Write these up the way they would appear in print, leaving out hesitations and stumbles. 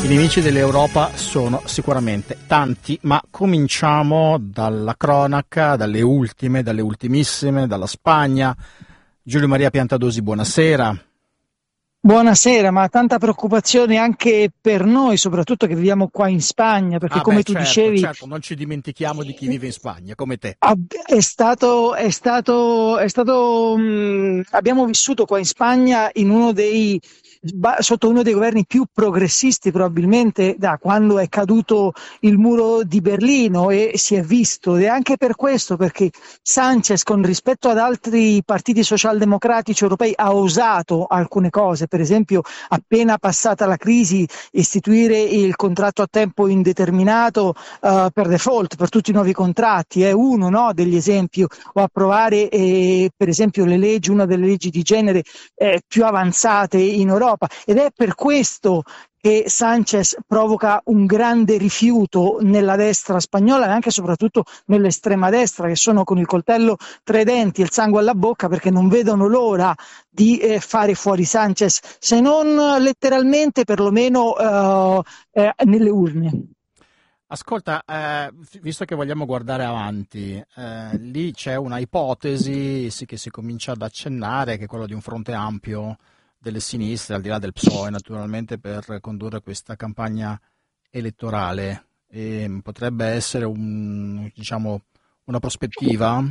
nemici dell'Europa sono sicuramente tanti, ma cominciamo dalla cronaca, dalle ultimissime, dalla Spagna. Giulio Maria Piantadosi, buonasera. Buonasera, ma tanta preoccupazione anche per noi, soprattutto che viviamo qua in Spagna, perché come tu dicevi, certo, non ci dimentichiamo di chi vive in Spagna, come te. abbiamo vissuto qua in Spagna sotto uno dei governi più progressisti probabilmente da quando è caduto il muro di Berlino, e si è visto, ed è anche per questo, perché Sanchez, con rispetto ad altri partiti socialdemocratici europei, ha osato alcune cose, per esempio appena passata la crisi istituire il contratto a tempo indeterminato per default per tutti i nuovi contratti è uno, no, degli esempi, o approvare per esempio una delle leggi di genere più avanzate in Europa, ed è per questo che Sanchez provoca un grande rifiuto nella destra spagnola e anche e soprattutto nell'estrema destra, che sono con il coltello tra i denti e il sangue alla bocca, perché non vedono l'ora di fare fuori Sanchez, se non letteralmente, perlomeno nelle urne. Ascolta, visto che vogliamo guardare avanti, lì c'è una ipotesi che si comincia ad accennare, che è quella di un fronte ampio delle sinistre, al di là del PSOE naturalmente, per condurre questa campagna elettorale. E potrebbe essere una prospettiva?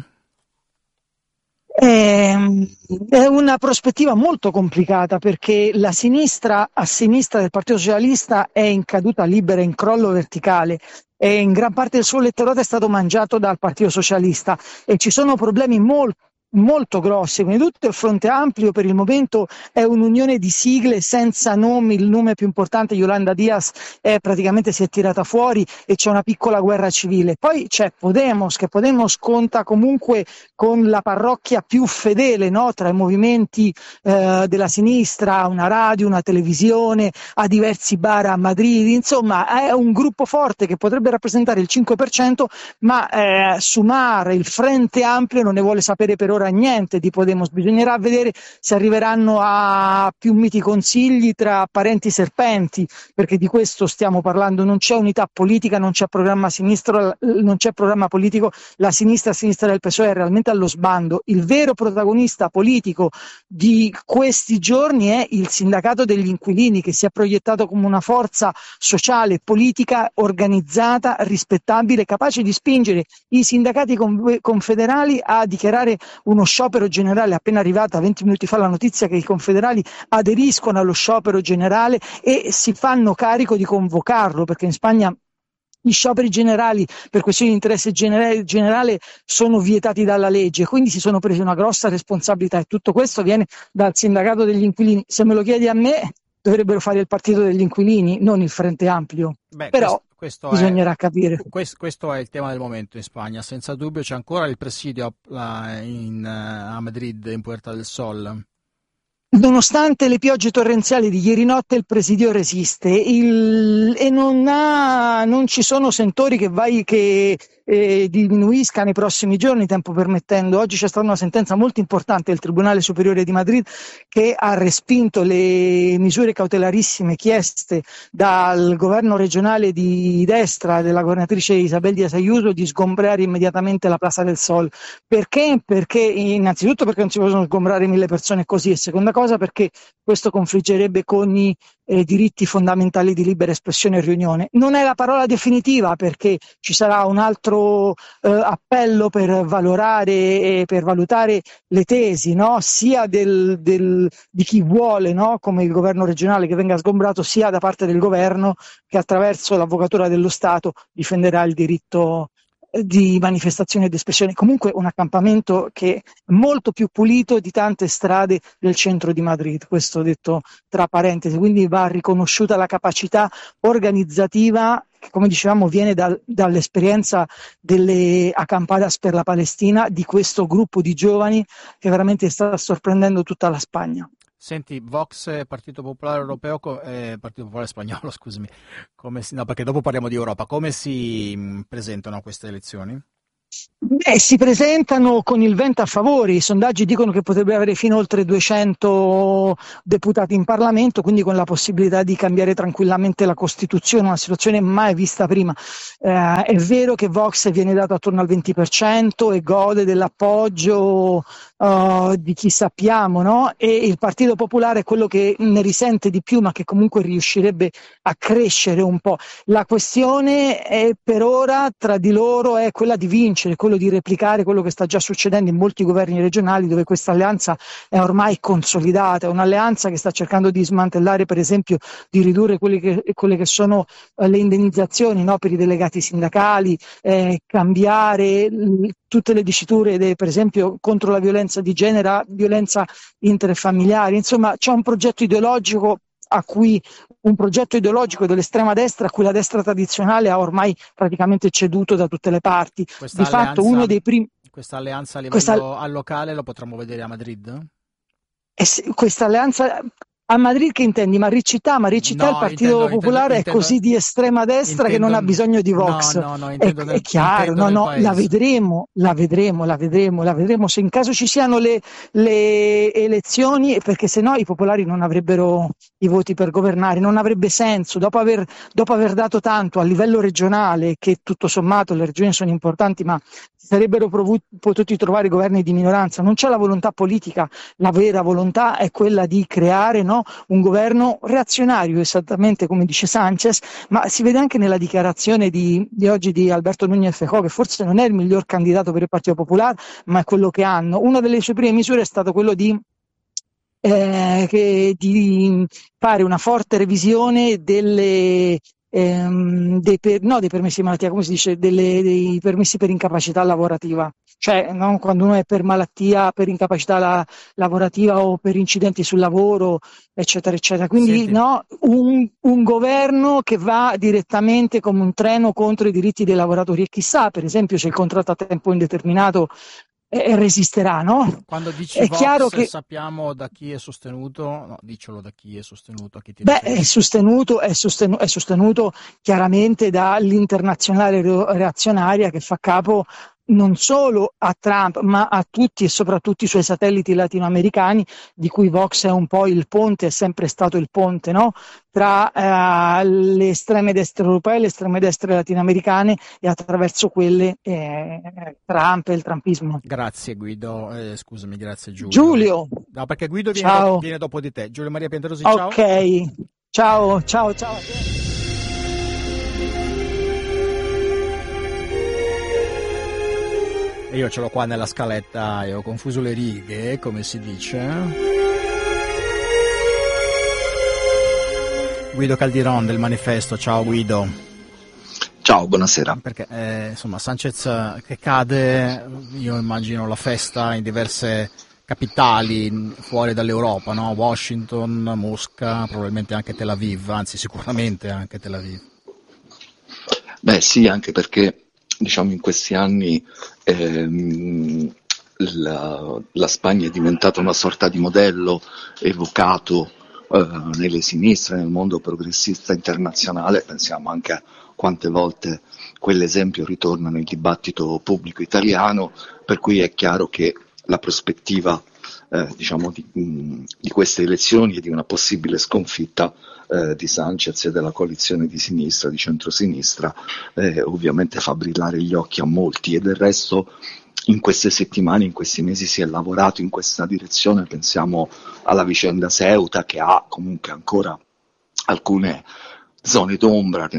È una prospettiva molto complicata, perché la sinistra a sinistra del Partito Socialista è in caduta libera, in crollo verticale, e in gran parte del suo elettorato è stato mangiato dal Partito Socialista, e ci sono problemi molto grossi. Prima di tutto il Fronte Ampio per il momento è un'unione di sigle senza nomi, il nome più importante, Yolanda Díaz, praticamente si è tirata fuori, e c'è una piccola guerra civile. Poi c'è Podemos, che Podemos conta comunque con la parrocchia più fedele, no? Tra i movimenti della sinistra, una radio, una televisione, ha diversi bar a Madrid, insomma è un gruppo forte che potrebbe rappresentare il 5%, ma Sumar, il Frente Ampio, non ne vuole sapere per ora niente di Podemos. Bisognerà vedere se arriveranno a più miti consigli tra parenti serpenti, perché di questo stiamo parlando. Non c'è unità politica, non c'è programma sinistro, non c'è programma politico. La sinistra del PSOE è realmente allo sbando. Il vero protagonista politico di questi giorni è il sindacato degli inquilini, che si è proiettato come una forza sociale e politica organizzata, rispettabile, capace di spingere i sindacati confederali a dichiarare uno sciopero generale. Appena arrivata 20 minuti fa la notizia che i confederali aderiscono allo sciopero generale e si fanno carico di convocarlo, perché in Spagna gli scioperi generali per questioni di interesse generale sono vietati dalla legge, quindi si sono presi una grossa responsabilità, e tutto questo viene dal sindacato degli inquilini. Se me lo chiedi a me, dovrebbero fare il partito degli inquilini, non il Frente Ampio. Però bisognerà capire. Questo è il tema del momento in Spagna, senza dubbio. C'è ancora il presidio a Madrid, in Puerta del Sol. Nonostante le piogge torrenziali di ieri notte, il presidio resiste e non ci sono sentori che diminuisca nei prossimi giorni, tempo permettendo. Oggi c'è stata una sentenza molto importante del Tribunale Superiore di Madrid, che ha respinto le misure cautelarissime chieste dal governo regionale di destra della governatrice Isabel Díaz Ayuso, di sgombrare immediatamente la Plaza del Sol. Perché? Perché innanzitutto perché non si possono sgombrare 1000 persone così, e seconda cosa perché questo confliggerebbe con i diritti fondamentali di libera espressione e riunione. Non è la parola definitiva, perché ci sarà un altro appello per valutare le tesi, no? Sia di chi vuole, no? Come il governo regionale, che venga sgombrato, sia da parte del governo, che attraverso l'Avvocatura dello Stato difenderà il diritto di manifestazione ed espressione. Comunque un accampamento che è molto più pulito di tante strade del centro di Madrid, questo detto tra parentesi. Quindi va riconosciuta la capacità organizzativa che, come dicevamo, viene dall'esperienza delle acampadas per la Palestina, di questo gruppo di giovani che veramente sta sorprendendo tutta la Spagna. Senti, Vox, Partito Popolare Europeo, Partito Popolare Spagnolo, scusami, no, perché dopo parliamo di Europa, come si presentano a queste elezioni? Beh, si presentano con il vento a favore, i sondaggi dicono che potrebbe avere fino a oltre 200 deputati in Parlamento, quindi con la possibilità di cambiare tranquillamente la Costituzione, una situazione mai vista prima. È vero che Vox viene dato attorno al 20% e gode dell'appoggio di chi sappiamo, no? E il Partito Popolare è quello che ne risente di più, ma che comunque riuscirebbe a crescere un po'. La questione è, per ora tra di loro è quella di vincere, quello di replicare quello che sta già succedendo in molti governi regionali dove questa alleanza è ormai consolidata, è un'alleanza che sta cercando di smantellare, per esempio, di ridurre quelle che sono le indennizzazioni, no, per i delegati sindacali, cambiare tutte le diciture, per esempio, contro la violenza di genere, violenza interfamiliare. Insomma, c'è un progetto ideologico dell'estrema destra a cui la destra tradizionale ha ormai praticamente ceduto da tutte le parti. Questa Di fatto uno alleanza, dei primi questa alleanza a questa, livello al locale lo potremmo vedere a Madrid? questa alleanza a Madrid che intendi? Ma città il No, Partito Popolare è intendo, così di estrema destra che non intendo, ha bisogno di no, Vox. no, no, È chiaro, intendo no, nel no, la paese. vedremo, la vedremo, la vedremo, la vedremo se in caso ci siano le elezioni, perché se no i popolari non avrebbero i voti per governare, non avrebbe senso. Dopo aver dato tanto a livello regionale, che tutto sommato le regioni sono importanti, ma si sarebbero potuti trovare governi di minoranza, non c'è la volontà politica, la vera volontà è quella di creare, no, un governo reazionario, esattamente come dice Sanchez, ma si vede anche nella dichiarazione di oggi di Alberto Núñez Feijóo, che forse non è il miglior candidato per il Partito Popolare, ma è quello che hanno. Una delle sue prime misure è stato quello di fare una forte revisione dei permessi di malattia, come si dice, dei permessi per incapacità lavorativa, cioè no, quando uno è per malattia, per incapacità lavorativa o per incidenti sul lavoro, eccetera, eccetera. Quindi Senti, no, un governo che va direttamente come un treno contro i diritti dei lavoratori e chissà, per esempio, se il contratto a tempo indeterminato resisterà, no? quando dici È chiaro Vox che sappiamo da chi è sostenuto? No, dicelo da chi è sostenuto, a chi ti beh, è riferisci? sostenuto, è sostenuto, è sostenuto chiaramente dall'internazionale reazionaria che fa capo non solo a Trump, ma a tutti e soprattutto i suoi satelliti latinoamericani, di cui Vox è un po' il ponte, è sempre stato il ponte, no? Tra le estreme destre europee e le estreme destre latinoamericane e attraverso quelle Trump e il trumpismo. Grazie Guido, scusami, grazie Giulio. Giulio, No, perché Guido ciao, viene dopo di te. Giulio Maria Pianterosi, ciao. ok, ciao, ciao, ciao. E io ce l'ho qua nella scaletta e ho confuso le righe, come si dice. Guido Caldiron del Manifesto, ciao Guido. Ciao, buonasera. Perché insomma Sanchez che cade, io immagino la festa in diverse capitali fuori dall'Europa, no? Washington, Mosca, probabilmente anche Tel Aviv, anzi sicuramente anche Tel Aviv. Beh, sì, anche perché diciamo in questi anni la Spagna è diventata una sorta di modello evocato nelle sinistre, nel mondo progressista internazionale. Pensiamo anche a quante volte quell'esempio ritorna nel dibattito pubblico italiano, per cui è chiaro che la prospettiva diciamo di queste elezioni e di una possibile sconfitta di Sanchez e della coalizione di sinistra, di centrosinistra, ovviamente fa brillare gli occhi a molti, e del resto in queste settimane, in questi mesi si è lavorato in questa direzione. Pensiamo alla vicenda Ceuta, che ha comunque ancora alcune zone d'ombra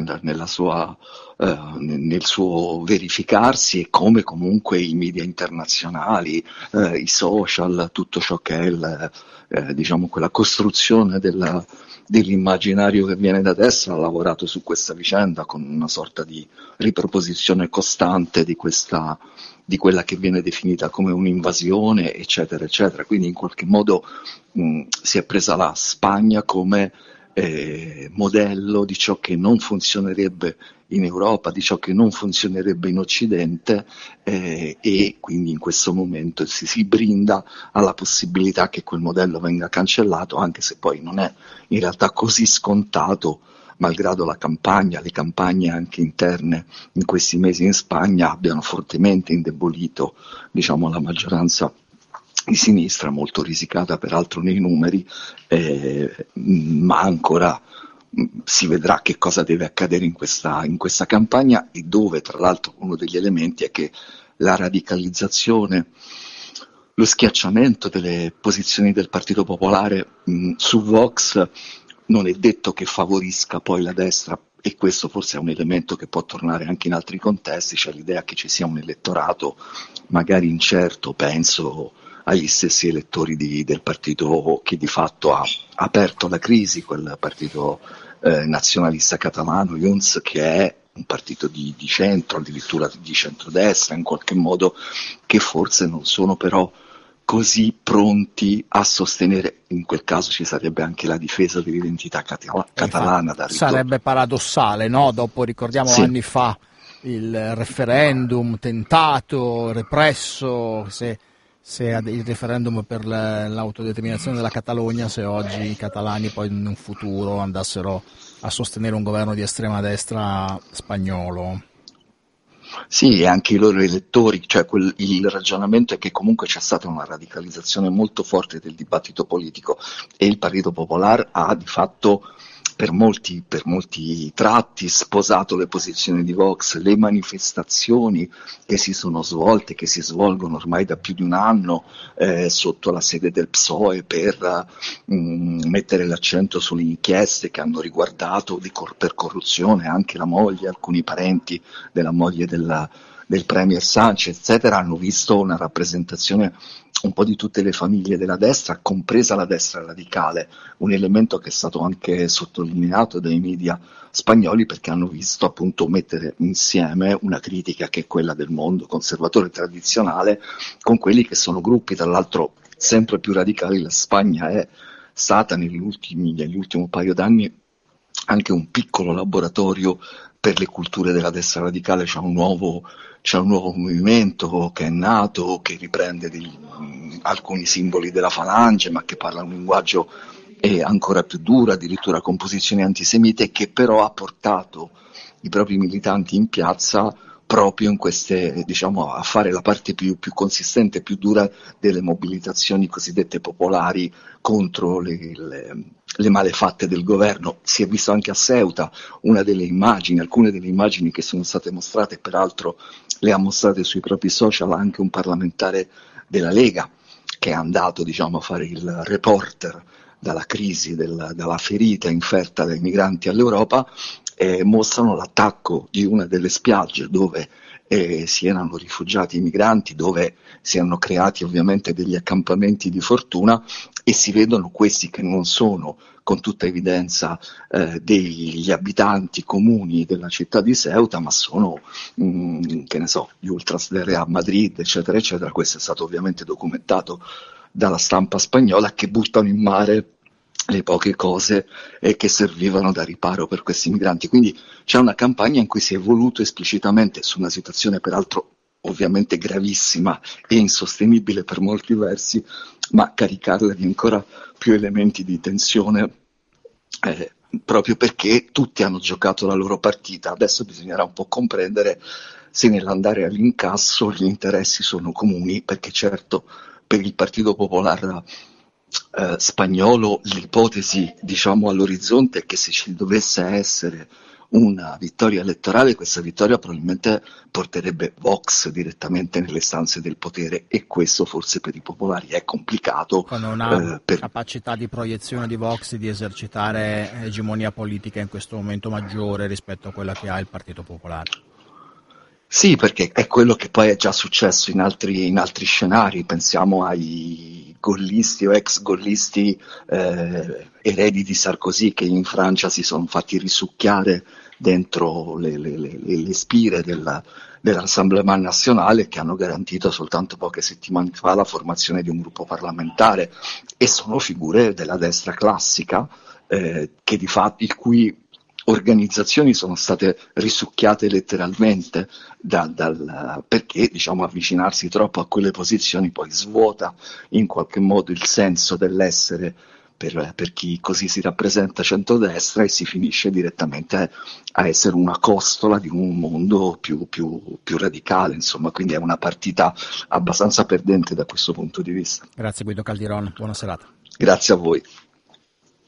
nel suo verificarsi, e come comunque i media internazionali, i social, tutto ciò che è diciamo quella costruzione dell'immaginario che viene da destra, ha lavorato su questa vicenda con una sorta di riproposizione costante di quella che viene definita come un'invasione, eccetera, eccetera. Quindi in qualche modo si è presa la Spagna come modello di ciò che non funzionerebbe in Europa, di ciò che non funzionerebbe in Occidente, e quindi in questo momento si brinda alla possibilità che quel modello venga cancellato, anche se poi non è in realtà così scontato, malgrado le campagne anche interne in questi mesi in Spagna abbiano fortemente indebolito, diciamo, la maggioranza di sinistra, molto risicata peraltro nei numeri, ma ancora si vedrà che cosa deve accadere in questa campagna, e dove tra l'altro uno degli elementi è che la radicalizzazione, lo schiacciamento delle posizioni del Partito Popolare su Vox non è detto che favorisca poi la destra, e questo forse è un elemento che può tornare anche in altri contesti, cioè l'idea che ci sia un elettorato magari incerto, penso agli stessi elettori del partito che di fatto ha aperto la crisi, quel partito nazionalista catalano, Junts, che è un partito di centro, addirittura di centrodestra in qualche modo, che forse non sono però così pronti a sostenere. In quel caso ci sarebbe anche la difesa dell'identità catalana. Sarebbe paradossale, no? Dopo, ricordiamo, sì, anni fa il referendum tentato, represso, se il referendum per l'autodeterminazione della Catalogna, se oggi i catalani poi in un futuro andassero a sostenere un governo di estrema destra spagnolo. Sì, e anche i loro elettori, cioè il ragionamento è che comunque c'è stata una radicalizzazione molto forte del dibattito politico, e il Partito Popolare ha di fatto per molti tratti sposato le posizioni di Vox. Le manifestazioni che si sono svolte, che si svolgono ormai da più di un anno sotto la sede del PSOE per mettere l'accento sulle inchieste che hanno riguardato per corruzione anche la moglie, alcuni parenti della moglie del Premier Sanchez, eccetera, hanno visto una rappresentazione un po' di tutte le famiglie della destra, compresa la destra radicale, un elemento che è stato anche sottolineato dai media spagnoli, perché hanno visto appunto mettere insieme una critica che è quella del mondo conservatore tradizionale con quelli che sono gruppi, tra l'altro, sempre più radicali. La Spagna è stata nell'ultimo paio d'anni anche un piccolo laboratorio per le culture della destra radicale. C'è un nuovo movimento che è nato, che riprende alcuni simboli della Falange, ma che parla un linguaggio ancora più duro, addirittura con posizioni antisemite, che però ha portato i propri militanti in piazza proprio in queste, diciamo, a fare la parte più consistente, più dura delle mobilitazioni cosiddette popolari contro le malefatte del governo. Si è visto anche a Ceuta alcune delle immagini che sono state mostrate, peraltro le ha mostrate sui propri social anche un parlamentare della Lega, che è andato, diciamo, a fare il reporter dalla crisi, dalla ferita inferta dai migranti all'Europa. Mostrano l'attacco di una delle spiagge dove si erano rifugiati i migranti, dove si erano creati ovviamente degli accampamenti di fortuna, e si vedono questi che non sono con tutta evidenza degli abitanti comuni della città di Ceuta, ma sono che ne so, gli ultras del Real Madrid, eccetera eccetera. Questo è stato ovviamente documentato dalla stampa spagnola, che buttano in mare le poche cose che servivano da riparo per questi migranti. Quindi c'è una campagna in cui si è voluto esplicitamente, su una situazione peraltro ovviamente gravissima e insostenibile per molti versi, ma caricarla di ancora più elementi di tensione, proprio perché tutti hanno giocato la loro partita. Adesso bisognerà un po' comprendere se nell'andare all'incasso gli interessi sono comuni, perché certo per il Partito Popolare spagnolo l'ipotesi, diciamo, all'orizzonte è che se ci dovesse essere una vittoria elettorale, questa vittoria probabilmente porterebbe Vox direttamente nelle stanze del potere, e questo forse per i popolari è complicato. Con una capacità di proiezione di Vox di esercitare egemonia politica in questo momento maggiore rispetto a quella che ha il Partito Popolare. Sì, perché è quello che poi è già successo in altri scenari. Pensiamo ai gollisti o ex gollisti eredi di Sarkozy, che in Francia si sono fatti risucchiare dentro le spire della Rassemblement National, che hanno garantito soltanto poche settimane fa la formazione di un gruppo parlamentare, e sono figure della destra classica, che di fatto, il cui organizzazioni sono state risucchiate letteralmente perché, diciamo, avvicinarsi troppo a quelle posizioni poi svuota in qualche modo il senso dell'essere per chi così si rappresenta centrodestra, e si finisce direttamente a essere una costola di un mondo più radicale, insomma, quindi è una partita abbastanza perdente da questo punto di vista. Grazie Guido Caldiron, buona serata. Grazie a voi.